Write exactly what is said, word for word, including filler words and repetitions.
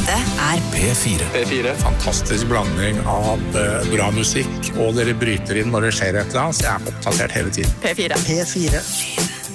Dette er P fire. P fire. Fantastisk blanding av bra musikk, og dere bryter inn når det skjer et eller annet, så jeg er oppdatert hele tiden. P fire. P fire.